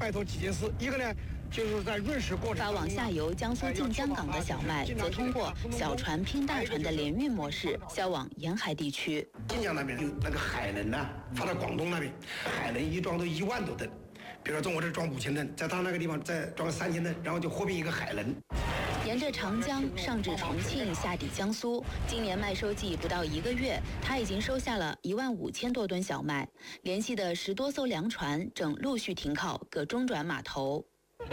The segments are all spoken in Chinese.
拜托几件事，一个呢就是在运输过程发往下游江苏晋江港的小麦，则通过小船拼大船的联运模式销往沿海地区。 晋江那边有那个海能呢，发到广东那边，海能一装都1万多吨，比如说中国这装5000吨，在他那个地方再装3000吨，然后就合并一个海能。 沿着长江上至重庆，下抵江苏。今年麦收季不到1个月，他已经收下了15000多吨小麦。联系的10多艘粮船正陆续停靠各中转码头。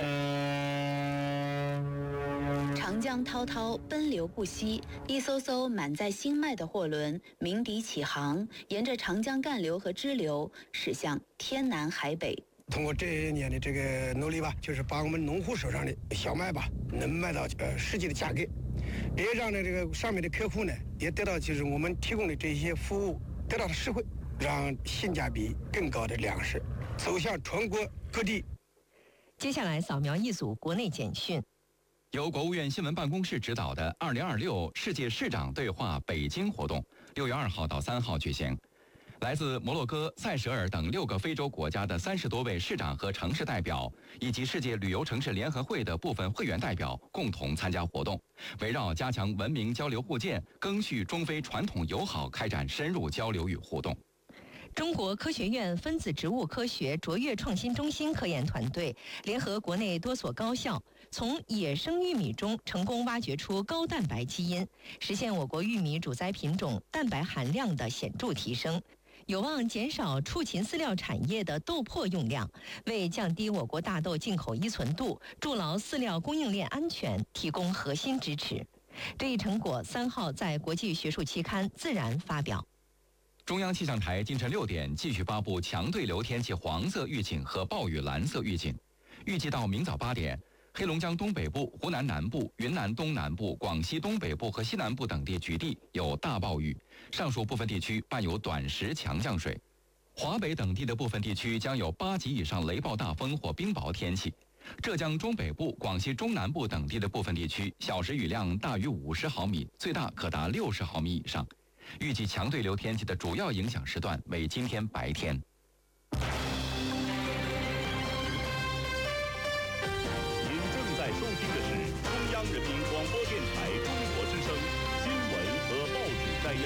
长江滔滔，奔流不息，一艘艘满载新麦的货轮鸣笛起航，沿着长江干流和支流驶向天南海北。 通过这些年的这个努力吧，就是把我们农户手上的小麦吧，能卖到实际的价格，也让这个上面的客户呢，也得到就是我们提供的这些服务得到的实惠，让性价比更高的粮食走向全国各地。 接下来扫描一组国内简讯。 由国务院新闻办公室指导的2026世界市长对话北京活动6月2号到3号举行。来自摩洛哥、塞舌尔等6个非洲国家的30多位市长和城市代表，以及世界旅游城市联合会的部分会员代表共同参加活动，围绕加强文明交流互鉴、赓续中非传统友好开展深入交流与互动。 中国科学院分子植物科学卓越创新中心科研团队联合国内多所高校，从野生玉米中成功挖掘出高蛋白基因，实现我国玉米主栽品种蛋白含量的显著提升，有望减少畜禽饲料产业的豆粕用量，为降低我国大豆进口依存度、筑牢饲料供应链安全提供核心支持。这一成果3号在国际学术期刊《自然》发表。 中央气象台今晨6点继续发布强对流天气黄色预警和暴雨蓝色预警，预计到明早8点，黑龙江东北部、湖南南部、云南东南部、广西东北部和西南部等地局地有大暴雨，上述部分地区伴有短时强降水。华北等地的部分地区将有8级以上雷暴大风或冰雹天气。浙江中北部、广西中南部等地的部分地区小时雨量大于50毫米，最大可达60毫米以上。预计强对流天气的主要影响时段为今天白天。 您正在收听的是中央人民广播电台中国之声新闻和报纸摘要。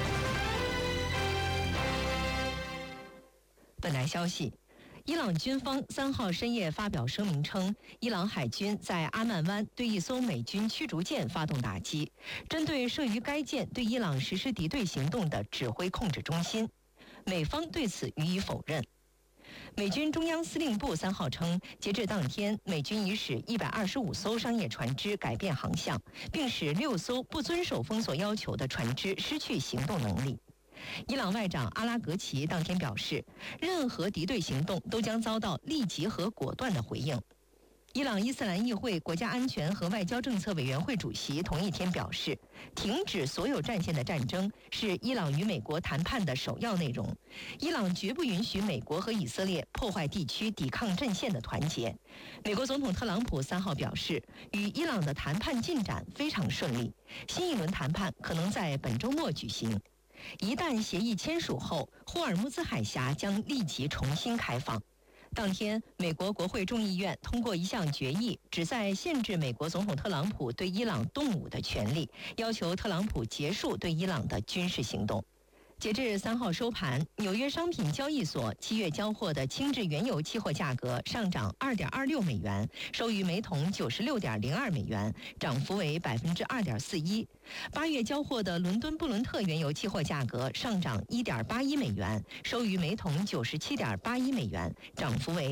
本台消息，伊朗军方3号深夜发表声明称，伊朗海军在阿曼湾对一艘美军驱逐舰发动打击，针对慑于该舰对伊朗实施敌对行动的指挥控制中心。美方对此予以否认。美军中央司令部3号称，截至当天，美军已使125艘商业船只改变航向，并使6艘不遵守封锁要求的船只失去行动能力。伊朗外长阿拉格齐当天表示，任何敌对行动都将遭到立即和果断的回应。伊朗伊斯兰议会国家安全和外交政策委员会主席同一天表示，停止所有战线的战争是伊朗与美国谈判的首要内容。伊朗绝不允许美国和以色列破坏地区抵抗阵线的团结。美国总统特朗普3号表示，与伊朗的谈判进展非常顺利，新一轮谈判可能在本周末举行。一旦协议签署后，霍尔木兹海峡将立即重新开放。当天，美国国会众议院通过一项决议，旨在限制美国总统特朗普对伊朗动武的权利，要求特朗普结束对伊朗的军事行动。截至3号收盘，纽约商品交易所7月交货的轻质原油期货价格上涨2.26美元，收于每桶96.02美元，涨幅为2.41%。8月交货的伦敦布伦特原油期货价格上涨1.81美元，收于每桶97.81美元，涨幅为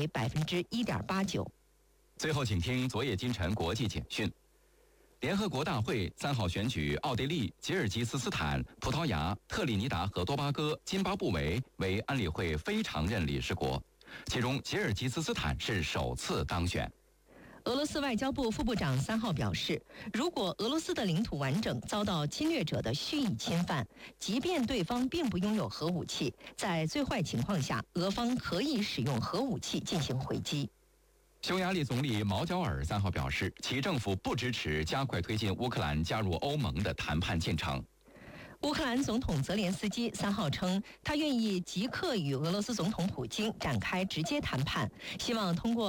1.89%。 最后，请听昨夜今晨国际简讯。联合国大会3号选举奥地利、吉尔吉斯斯坦、葡萄牙、特立尼达和多巴哥、津巴布韦为安理会非常任理事国，其中吉尔吉斯斯坦是首次当选。 俄罗斯外交部副部长3号表示，如果俄罗斯的领土完整遭到侵略者的蓄意侵犯，即便对方并不拥有核武器，在最坏情况下，俄方可以使用核武器进行回击。 匈牙利总理毛焦尔3号表示，其政府不支持加快推进乌克兰加入欧盟的谈判进程。 乌克兰总统泽连斯基3号称，他愿意即刻与俄罗斯总统普京展开直接谈判，希望通过